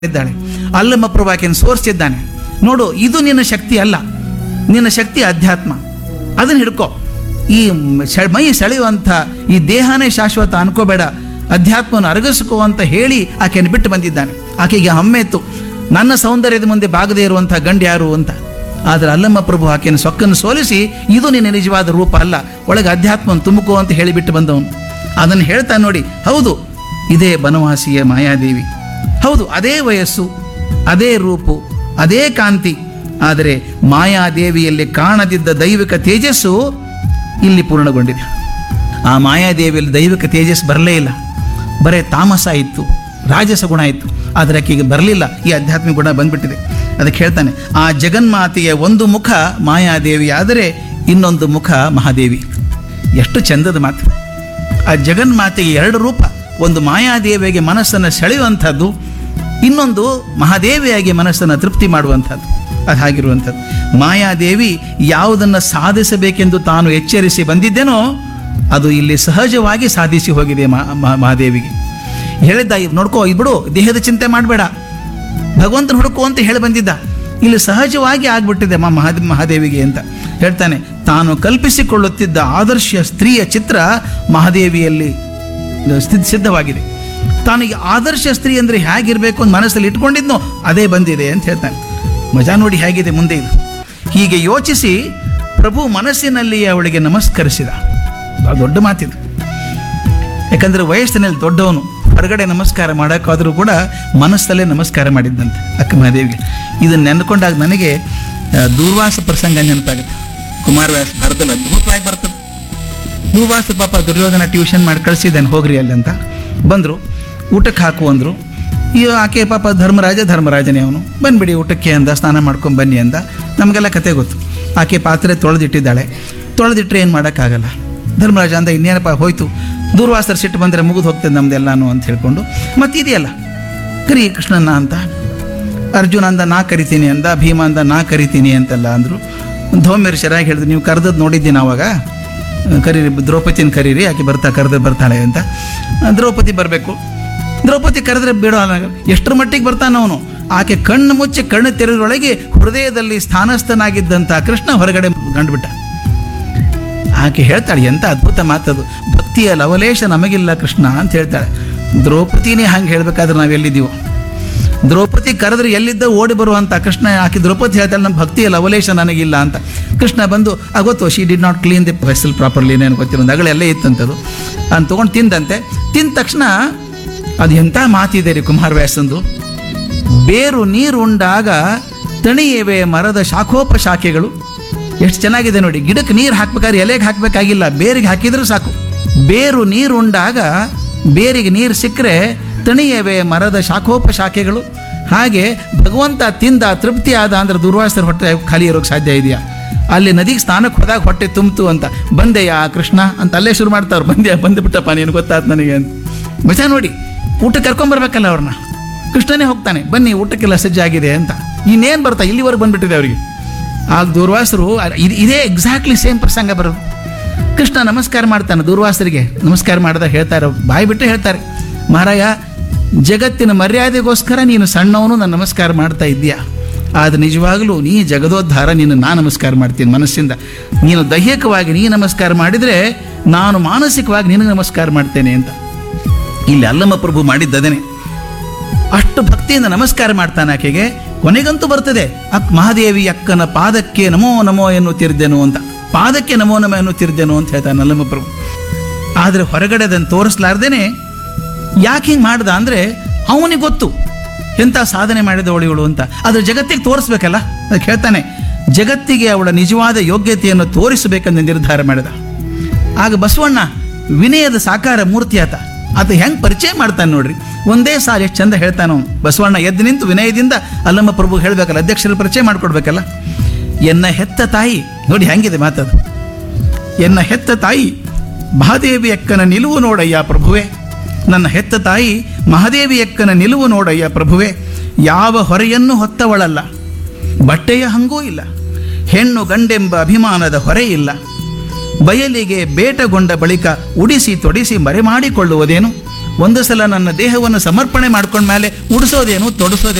ಇದ್ದಾಳೆ. ಅಲ್ಲಮ್ಮ ಪ್ರಭು ಆಕೆಯನ್ನು ಸೋರಿಸಿದ್ದಾನೆ. ನೋಡು, ಇದು ನಿನ್ನ ಶಕ್ತಿ ಅಲ್ಲ, ನಿನ್ನ ಶಕ್ತಿ ಅಧ್ಯಾತ್ಮ. ಅದನ್ನು ಹಿಡ್ಕೋ. ಈ ಮೈ ಸೆಳೆಯುವಂಥ ಈ ದೇಹನೇ ಶಾಶ್ವತ ಅನ್ಕೋಬೇಡ, ಅಧ್ಯಾತ್ಮವನ್ನು ಅರಗಿಸ್ಕೋ ಅಂತ ಹೇಳಿ ಆಕೆಯನ್ನು ಬಿಟ್ಟು ಬಂದಿದ್ದಾನೆ. ಆಕೆಗೆ ಹಮ್ಮೆತ್ತು, ನನ್ನ ಸೌಂದರ್ಯದ ಮುಂದೆ ಬಾಗದೇ ಇರುವಂಥ ಗಂಡು ಯಾರು ಅಂತ. ಆದರೆ ಅಲ್ಲಮ್ಮ ಪ್ರಭು ಆಕೆಯನ್ನು ಸೊಕ್ಕನ್ನು ಸೋಲಿಸಿ, ಇದು ನಿನ್ನ ನಿಜವಾದ ರೂಪ ಅಲ್ಲ, ಒಳಗೆ ಅಧ್ಯಾತ್ಮವನ್ನು ತುಂಬುಕೋ ಅಂತ ಹೇಳಿಬಿಟ್ಟು ಬಂದವನು. ಅದನ್ನು ಹೇಳ್ತಾ ನೋಡಿ, ಹೌದು ಇದೇ ಬನವಾಸಿಯ ಮಾಯಾದೇವಿ, ಹೌದು ಅದೇ ವಯಸ್ಸು, ಅದೇ ರೂಪು, ಅದೇ ಕಾಂತಿ. ಆದರೆ ಮಾಯಾದೇವಿಯಲ್ಲಿ ಕಾಣದಿದ್ದ ದೈವಿಕ ತೇಜಸ್ಸು ಇಲ್ಲಿ ಪೂರ್ಣಗೊಂಡಿದೆ. ಆ ಮಾಯಾದೇವಿಯಲ್ಲಿ ದೈವಿಕ ತೇಜಸ್ಸು ಬರಲೇ ಇಲ್ಲ, ಬರೇ ತಾಮಸ ಇತ್ತು, ರಾಜಸ ಗುಣ ಇತ್ತು. ಆದರೆ ಆಕೆಗೆ ಬರಲಿಲ್ಲ, ಈ ಆಧ್ಯಾತ್ಮಿಕ ಗುಣ ಬಂದ್ಬಿಟ್ಟಿದೆ. ಅದಕ್ಕೆ ಹೇಳ್ತಾನೆ, ಆ ಜಗನ್ಮಾತೆಯ ಒಂದು ಮುಖ ಮಾಯಾದೇವಿ ಆದರೆ ಇನ್ನೊಂದು ಮುಖ ಮಹಾದೇವಿ. ಎಷ್ಟು ಚಂದದ ಮಾತು. ಆ ಜಗನ್ಮಾತೆಗೆ ಎರಡು ರೂಪ, ಒಂದು ಮಾಯಾದೇವಿಗೆ ಮನಸ್ಸನ್ನು ಸೆಳೆಯುವಂಥದ್ದು, ಇನ್ನೊಂದು ಮಹಾದೇವಿಯಾಗಿ ಮನಸ್ಸನ್ನು ತೃಪ್ತಿ ಮಾಡುವಂಥದ್ದು. ಅದು ಹಾಗಿರುವಂಥದ್ದು. ಮಾಯಾದೇವಿ ಯಾವುದನ್ನು ಸಾಧಿಸಬೇಕೆಂದು ತಾನು ಎಚ್ಚರಿಸಿ ಬಂದಿದ್ದೇನೋ ಅದು ಇಲ್ಲಿ ಸಹಜವಾಗಿ ಸಾಧಿಸಿ ಹೋಗಿದೆ ಮಹಾದೇವಿಗೆ. ಹೇಳಿದ್ದ, ನೋಡ್ಕೋ ಇದ್ಬಿಡು, ದೇಹದ ಚಿಂತೆ ಮಾಡಬೇಡ, ಭಗವಂತನ ಹುಡುಕು ಅಂತ ಹೇಳಿ ಬಂದಿದ್ದ. ಇಲ್ಲಿ ಸಹಜವಾಗಿ ಆಗ್ಬಿಟ್ಟಿದೆ ಮಹಾದೇವಿಗೆ ಅಂತ ಹೇಳ್ತಾನೆ. ತಾನು ಕಲ್ಪಿಸಿಕೊಳ್ಳುತ್ತಿದ್ದ ಆದರ್ಶ ಸ್ತ್ರೀಯ ಚಿತ್ರ ಮಹಾದೇವಿಯಲ್ಲಿ ಸಿದ್ಧವಾಗಿದೆ. ತಾನಿಗೆ ಆದರ್ಶ ಸ್ತ್ರೀ ಅಂದರೆ ಹೇಗಿರಬೇಕು ಅಂತ ಮನಸ್ಸಲ್ಲಿ ಇಟ್ಕೊಂಡಿದ್ನೋ ಅದೇ ಬಂದಿದೆ ಅಂತ ಹೇಳ್ತಾನೆ. ಮಜಾ ನೋಡಿ ಹೇಗಿದೆ ಮುಂದೆ ಇದು. ಹೀಗೆ ಯೋಚಿಸಿ ಪ್ರಭು ಮನಸ್ಸಿನಲ್ಲಿ ಅವಳಿಗೆ ನಮಸ್ಕರಿಸಿದ. ಬಹಳ ದೊಡ್ಡ ಮಾತಿದು. ಯಾಕಂದರೆ ವಯಸ್ಸಿನಲ್ಲಿ ದೊಡ್ಡವನು, ಹೊರಗಡೆ ನಮಸ್ಕಾರ ಮಾಡೋಕ್ಕಾದರೂ ಕೂಡ ಮನಸ್ಸಲ್ಲೇ ನಮಸ್ಕಾರ ಮಾಡಿದ್ದಂತೆ ಅಕ್ಕ ಮಹಾದೇವಿಗೆ. ಇದನ್ನು ನೆನ್ಕೊಂಡಾಗ ನನಗೆ ದೂರ್ವಾಸ ಪ್ರಸಂಗ ನೆನಪಾಗುತ್ತೆ. ಕುಮಾರವ್ಯಾಸ ಭಾರತದಲ್ಲಿ ಅದ್ಭುತವಾಗಿ ಬರ್ತದೆ. ದೂರ್ವಾಸ ಪಾಪ ದುರ್ಯೋಧನ ಟ್ಯೂಷನ್ ಮಾಡಿ ಕಳಿಸಿದ್ದಾನೆ, ಹೋಗ್ರಿ ಅಲ್ಲಿ ಅಂತ. ಬಂದರು, ಊಟಕ್ಕೆ ಹಾಕು ಅಂದರು. ಈ ಆಕೆ ಪಾಪ ಧರ್ಮರಾಜನೇ ಅವನು. ಬಂದುಬಿಡಿ ಊಟಕ್ಕೆ ಅಂದ, ಸ್ನಾನ ಮಾಡ್ಕೊಂಡು ಬನ್ನಿ ಅಂದ. ನಮಗೆಲ್ಲ ಕತೆ ಗೊತ್ತು. ಆಕೆ ಪಾತ್ರೆ ತೊಳೆದಿಟ್ಟಿದ್ದಾಳೆ. ತೊಳೆದಿಟ್ರೆ ಏನು ಮಾಡೋಕ್ಕಾಗಲ್ಲ. ಧರ್ಮರಾಜ ಅಂದ, ಇನ್ನೇನಪ್ಪ ಹೋಯ್ತು, ದೂರ್ವಾಸರ ಸಿಟ್ಟು ಬಂದರೆ ಮುಗಿದು ಹೋಗ್ತದೆ ನಮ್ದೆಲ್ಲಾನು ಅಂತ ಹೇಳ್ಕೊಂಡು, ಮತ್ತಿದೆಯಲ್ಲ ಕರಿ ಕೃಷ್ಣನ್ನ ಅಂತ. ಅರ್ಜುನ ಅಂದ, ನಾ ಕರಿತೀನಿ ಅಂದ. ಭೀಮ ಅಂದ, ನಾ ಕರಿತೀನಿ ಅಂತೆಲ್ಲ ಅಂದರು. ಧೌಮ್ಯರು ಸರಿಯಾಗಿ ಹೇಳಿದ್ರು, ನೀವು ಕರೆದದ್ದು ನೋಡಿದ್ದೀನಿ ಆವಾಗ, ಕರೀರಿ ದ್ರೌಪದಿನ ಕರೀರಿ, ಆಕೆ ಬರ್ತಾಳೆ ಅಂತ. ದ್ರೌಪದಿ ಬರಬೇಕು. ದ್ರೌಪದಿ ಕರೆದ್ರೆ ಬೇಡ, ಎಷ್ಟರ ಮಟ್ಟಿಗೆ ಬರ್ತಾನವನು. ಆಕೆ ಕಣ್ಣು ಮುಚ್ಚಿ ಕಣ್ಣು ತೆರೆದೊಳಗೆ ಹೃದಯದಲ್ಲಿ ಸ್ಥಾನಸ್ಥನಾಗಿದ್ದಂಥ ಕೃಷ್ಣ ಹೊರಗಡೆ ಕಂಡುಬಿಟ್ಟ. ಆಕೆ ಹೇಳ್ತಾಳೆ, ಎಂಥ ಅದ್ಭುತ ಮಾತದು, ಭಕ್ತಿಯ ಲವಲೇಶ ನಮಗಿಲ್ಲ ಕೃಷ್ಣ ಅಂತ ಹೇಳ್ತಾಳೆ. ದ್ರೌಪದಿನೇ ಹಂಗೆ ಹೇಳ್ಬೇಕಾದ್ರೆ ನಾವೆಲ್ಲಿದ್ದೀವೋ. ದ್ರೌಪದಿ ಕರೆದ್ರೆ ಎಲ್ಲಿದ್ದ ಓಡಿ ಬರುವಂಥ ಕೃಷ್ಣ, ಆಕೆ ದ್ರೌಪದಿ ಹೇಳ್ತಾಳೆ, ನಮ್ಮ ಭಕ್ತಿಯ ಲವಲೇಶ ನನಗಿಲ್ಲ ಅಂತ. ಕೃಷ್ಣ ಬಂದು, ಗೊತ್ತು, she did not clean the vessel properly, ಏನು ಗೊತ್ತಿರೋದು, ಅಗಳೆಲ್ಲ ಇತ್ತಂಥದ್ದು. ಅದನ್ನು ತೊಗೊಂಡು ತಿಂದಂತೆ. ತಿಂದ ತಕ್ಷಣ ಅದು ಎಂಥ ಮಾತಿದೆ ರೀ ಕುಮಾರವ್ಯಾಸಂದು. ಬೇರು ನೀರು ಉಂಡಾಗ ತಣಿಯವೆ ಮರದ ಶಾಖೋಪಶಾಖೆಗಳು. ಎಷ್ಟು ಚೆನ್ನಾಗಿದೆ ನೋಡಿ. ಗಿಡಕ್ಕೆ ನೀರು ಹಾಕ್ಬೇಕಾದ್ರೆ ಎಲೆಗೆ ಹಾಕಬೇಕಾಗಿಲ್ಲ, ಬೇರಿಗೆ ಹಾಕಿದ್ರೆ ಸಾಕು. ಬೇರು ನೀರು ಉಂಡಾಗ ಬೇರಿಗೆ ನೀರು ಸಿಕ್ಕರೆ ತಣಿಯವೆ ಮರದ ಶಾಖೋಪಶಾಖೆಗಳು. ಹಾಗೆ ಭಗವಂತ ತಿಂದ ತೃಪ್ತಿ ಆದ ಅಂದ್ರೆ ದುರ್ವಾಸರ ಹೊಟ್ಟೆ ಖಾಲಿ ಇರೋಕ್ಕೆ ಸಾಧ್ಯ ಇದೆಯಾ? ಅಲ್ಲಿ ನದಿಗೆ ಸ್ನಾನಕ್ಕೆ ಹೋದಾಗ ಹೊಟ್ಟೆ ತುಂಬಿತು ಅಂತ, ಬಂದೆಯಾ ಕೃಷ್ಣ ಅಂತ ಅಲ್ಲೇ ಶುರು ಮಾಡ್ತಾವ್ರು. ಬಂದುಬಿಟ್ಟಪ್ಪ ನೀನು ಗೊತ್ತಾಯ್ತು ನನಗೆ ಅಂತ. ಮಜಾ ನೋಡಿ. ಊಟಕ್ಕೆ ಕರ್ಕೊಂಬರ್ಬೇಕಲ್ಲ ಅವ್ರನ್ನ. ಕೃಷ್ಣನೇ ಹೋಗ್ತಾನೆ, ಬನ್ನಿ ಊಟಕ್ಕೆಲ್ಲ ಸಜ್ಜಾಗಿದೆ ಅಂತ. ಇನ್ನೇನು ಬರ್ತಾ ಇಲ್ಲಿವರೆಗೆ ಬಂದುಬಿಟ್ಟಿದೆ ಅವರಿಗೆ. ಆಗ ದೂರ್ವಾಸರು ಇದೇ ಎಕ್ಸಾಕ್ಟ್ಲಿ ಸೇಮ್ ಪ್ರಸಂಗ ಬರೋದು. ಕೃಷ್ಣ ನಮಸ್ಕಾರ ಮಾಡ್ತಾನೆ ದೂರ್ವಾಸರಿಗೆ. ನಮಸ್ಕಾರ ಮಾಡಿದಾಗ ಹೇಳ್ತಾರೆ, ಬಾಯಿ ಬಿಟ್ಟು ಹೇಳ್ತಾರೆ, ಮಹಾರಾಯ ಜಗತ್ತಿನ ಮರ್ಯಾದೆಗೋಸ್ಕರ ನೀನು ಸಣ್ಣವನು ನಾನು ನಮಸ್ಕಾರ ಮಾಡ್ತಾ ಇದ್ದೀಯಾ, ಆದರೆ ನಿಜವಾಗಲೂ ನೀ ಜಗದೋದ್ಧಾರ, ನೀನು ನಾನು ನಮಸ್ಕಾರ ಮಾಡ್ತೀನಿ ಮನಸ್ಸಿಂದ. ನೀನು ದೈಹಿಕವಾಗಿ ನೀ ನಮಸ್ಕಾರ ಮಾಡಿದರೆ ನಾನು ಮಾನಸಿಕವಾಗಿ ನಿನಗೆ ನಮಸ್ಕಾರ ಮಾಡ್ತೇನೆ ಅಂತ. ಇಲ್ಲಿ ಅಲ್ಲಮ್ಮ ಪ್ರಭು ಮಾಡಿದ್ದದೇನೆ. ಅಷ್ಟು ಭಕ್ತಿಯಿಂದ ನಮಸ್ಕಾರ ಮಾಡ್ತಾನೆ ಆಕೆಗೆ. ಕೊನೆಗಂತೂ ಬರ್ತದೆ, ಮಹಾದೇವಿ ಅಕ್ಕನ ಪಾದಕ್ಕೆ ನಮೋ ನಮೋ ಎನ್ನುತ್ತಿರ್ದೆನು ಅಂತ. ಪಾದಕ್ಕೆ ನಮೋ ನಮೋ ಎನ್ನುತ್ತಿರ್ದೆನು ಅಂತ ಹೇಳ್ತಾನೆ ಅಲ್ಲಮ್ಮ ಪ್ರಭು. ಆದರೆ ಹೊರಗಡೆ ಅದನ್ನು ತೋರಿಸ್ಲಾರ್ದೇನೆ ಯಾಕೆ ಹಿಂಗೆ ಮಾಡ್ದ ಅಂದರೆ ಅವನಿಗೆ ಗೊತ್ತು ಎಂಥ ಸಾಧನೆ ಮಾಡಿದವಳು ಇವಳು ಅಂತ. ಆದರೆ ಜಗತ್ತಿಗೆ ತೋರಿಸ್ಬೇಕಲ್ಲ, ಅದಕ್ಕೆ ಹೇಳ್ತಾನೆ, ಜಗತ್ತಿಗೆ ಅವಳ ನಿಜವಾದ ಯೋಗ್ಯತೆಯನ್ನು ತೋರಿಸಬೇಕೆಂದು ನಿರ್ಧಾರ ಮಾಡಿದ. ಆಗ ಬಸವಣ್ಣ ವಿನಯದ ಸಾಕಾರ ಮೂರ್ತಿ ಆತ. ಅದು ಹೆಂಗೆ ಪರಿಚಯ ಮಾಡ್ತಾನೆ ನೋಡ್ರಿ, ಒಂದೇ ಸಾರಿ ಎಷ್ಟು ಚಂದ ಹೇಳ್ತಾನೆ ಅವನು. ಬಸವಣ್ಣ ಎದ್ದು ನಿಂತು ವಿನಯದಿಂದ ಅಲ್ಲಮ್ಮ ಪ್ರಭು ಹೇಳಬೇಕಲ್ಲ, ಅಧ್ಯಕ್ಷರ ಪರಿಚಯ ಮಾಡಿಕೊಡ್ಬೇಕಲ್ಲ. ಎನ್ನ ಹೆತ್ತ ತಾಯಿ, ನೋಡಿ ಹೆಂಗಿದೆ ಮಾತದು. ಎನ್ನ ಹೆತ್ತ ತಾಯಿ ಮಹಾದೇವಿ ಅಕ್ಕನ ನಿಲುವು ನೋಡಯ್ಯ ಪ್ರಭುವೇ, ನನ್ನ ಹೆತ್ತ ತಾಯಿ ಮಹಾದೇವಿ ಅಕ್ಕನ ನಿಲುವು ನೋಡಯ್ಯ ಪ್ರಭುವೇ. ಯಾವ ಹೊರೆಯನ್ನು ಹೊತ್ತವಳಲ್ಲ, ಬಟ್ಟೆಯ ಹಂಗೂ ಇಲ್ಲ, ಹೆಣ್ಣು ಗಂಡೆಂಬ ಅಭಿಮಾನದ ಹೊರೆ ಇಲ್ಲ. ಬಯಲಿಗೆ ಬೇಟಗೊಂಡ ಬಳಿಕ ಉಡಿಸಿ ತೊಡಿಸಿ ಮರೆಮಾಡಿಕೊಳ್ಳುವುದೇನು? ಒಂದು ಸಲ ನನ್ನ ದೇಹವನ್ನು ಸಮರ್ಪಣೆ ಮಾಡ್ಕೊಂಡ್ಮೇಲೆ ಉಡಿಸೋದೇನು ತೊಡಿಸೋದೇನು